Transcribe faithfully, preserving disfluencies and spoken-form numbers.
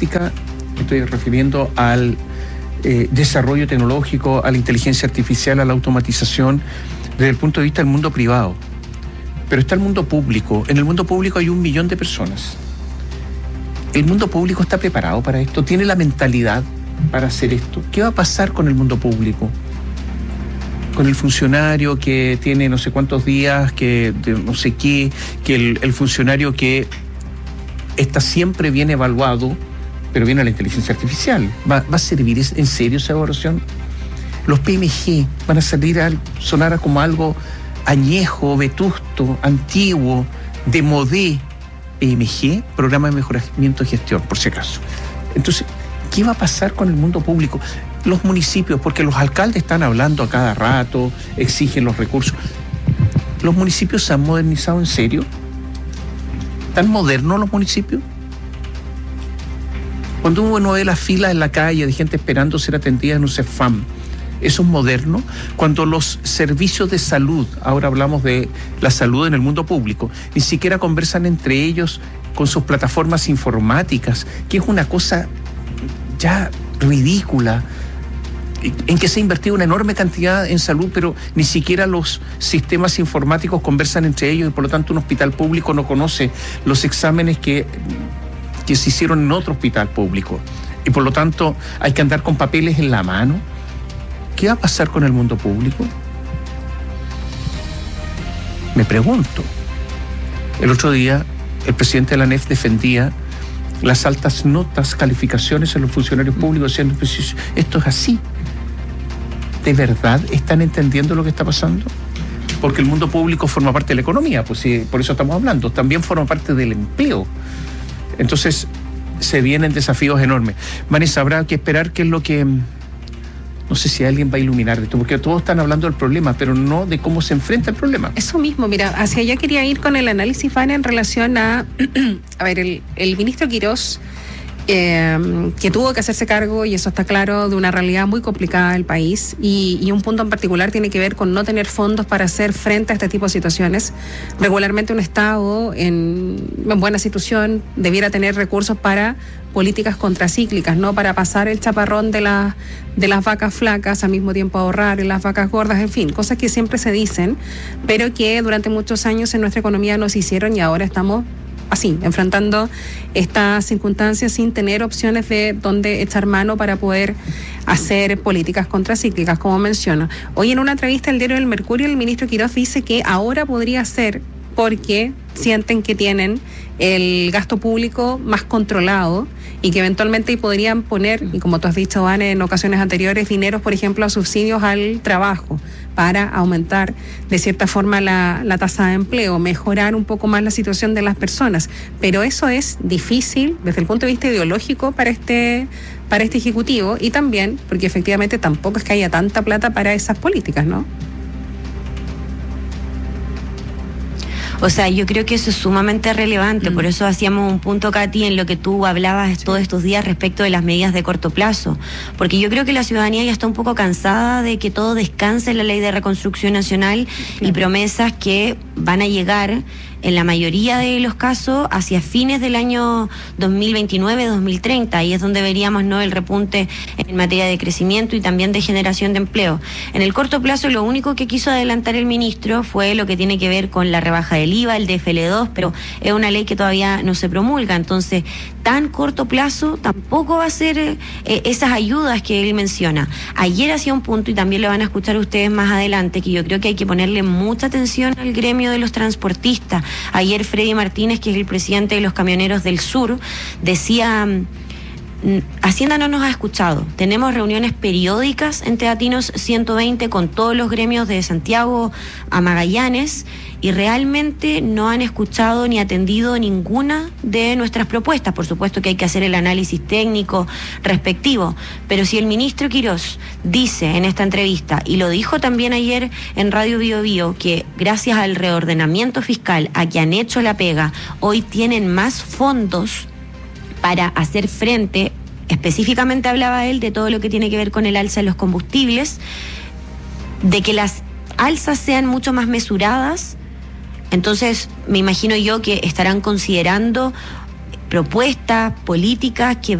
práctica me estoy refiriendo al eh, desarrollo tecnológico, a la inteligencia artificial, a la automatización, desde el punto de vista del mundo privado. Pero está el mundo público. En el mundo público hay un millón de personas. ¿El mundo público está preparado para esto? ¿Tiene la mentalidad para hacer esto? ¿Qué va a pasar con el mundo público? Con el funcionario que tiene no sé cuántos días, que de no sé qué, que el, el funcionario que está siempre bien evaluado, pero viene la inteligencia artificial. ¿Va, va a servir en serio esa evaluación? Los P M G van a salir a sonar como algo añejo, vetusto, antiguo, de modé. P M G, Programa de Mejoramiento de Gestión, por si acaso. Entonces, ¿qué va a pasar con el mundo público? Los municipios, porque los alcaldes están hablando a cada rato, exigen los recursos. ¿Los municipios se han modernizado en serio? ¿Están modernos los municipios? Cuando uno ve las filas en la calle de gente esperando ser atendida en un CEFAM, ¿eso es moderno? Cuando los servicios de salud, ahora hablamos de la salud en el mundo público, ni siquiera conversan entre ellos con sus plataformas informáticas, que es una cosa ya ridícula, en que se ha invertido una enorme cantidad en salud, pero ni siquiera los sistemas informáticos conversan entre ellos y por lo tanto un hospital público no conoce los exámenes que, que se hicieron en otro hospital público. Y por lo tanto hay que andar con papeles en la mano. ¿Qué va a pasar con el mundo público? Me pregunto. El otro día el presidente de la A N E F defendía las altas notas, calificaciones en los funcionarios públicos, diciendo, pues esto es así. ¿De verdad están entendiendo lo que está pasando? Porque el mundo público forma parte de la economía, pues sí, por eso estamos hablando. También forma parte del empleo. Entonces, se vienen desafíos enormes. Vanessa, habrá que esperar qué es lo que... No sé si alguien va a iluminar de esto, porque todos están hablando del problema, pero no de cómo se enfrenta el problema. Eso mismo, mira, hacia allá quería ir con el análisis, Vane, en relación a, a ver, el, el ministro Quirós, eh, que tuvo que hacerse cargo, y eso está claro, de una realidad muy complicada del país, y, y un punto en particular tiene que ver con no tener fondos para hacer frente a este tipo de situaciones. Regularmente un Estado en, en buena situación debiera tener recursos para políticas contracíclicas, no para pasar el chaparrón de, la, de las vacas flacas, al mismo tiempo ahorrar en las vacas gordas, en fin, cosas que siempre se dicen, pero que durante muchos años en nuestra economía no se hicieron y ahora estamos así, enfrentando estas circunstancias sin tener opciones de dónde echar mano para poder hacer políticas contracíclicas, como menciono. Hoy en una entrevista al diario El Mercurio, el ministro Quirós dice que ahora podría ser porque sienten que tienen el gasto público más controlado y que eventualmente podrían poner, y como tú has dicho, Van, en ocasiones anteriores, dineros, por ejemplo, a subsidios al trabajo para aumentar de cierta forma la, la tasa de empleo, mejorar un poco más la situación de las personas. Pero eso es difícil desde el punto de vista ideológico para este, para este Ejecutivo, y también porque efectivamente tampoco es que haya tanta plata para esas políticas, ¿no? O sea, yo creo que eso es sumamente relevante, mm. por eso hacíamos un punto, Katy, en lo que tú hablabas sí. todos estos días respecto de las medidas de corto plazo, porque yo creo que la ciudadanía ya está un poco cansada de que todo descanse en la Ley de Reconstrucción Nacional sí. y promesas que van a llegar en la mayoría de los casos hacia fines del año dos mil veintinueve, dos mil treinta, ahí es donde veríamos, ¿no?, el repunte en materia de crecimiento y también de generación de empleo. En el corto plazo lo único que quiso adelantar el ministro fue lo que tiene que ver con la rebaja del I V A, el D F L dos, pero es una ley que todavía no se promulga, entonces tan corto plazo tampoco va a ser eh, esas ayudas que él menciona. Ayer hacía un punto, y también lo van a escuchar ustedes más adelante, que yo creo que hay que ponerle mucha atención al gremio de los transportistas. Ayer Freddy Martínez, que es el presidente de los camioneros del sur, decía: Hacienda no nos ha escuchado. Tenemos reuniones periódicas en Teatinos ciento veinte con todos los gremios de Santiago a Magallanes, y realmente no han escuchado ni atendido ninguna de nuestras propuestas. Por supuesto que hay que hacer el análisis técnico respectivo, pero si el ministro Quirós dice en esta entrevista, y lo dijo también ayer en Radio Bio Bio, que gracias al reordenamiento fiscal, a que han hecho la pega, hoy tienen más fondos para hacer frente, específicamente hablaba él de todo lo que tiene que ver con el alza de los combustibles, de que las alzas sean mucho más mesuradas. Entonces, me imagino yo que estarán considerando propuestas políticas que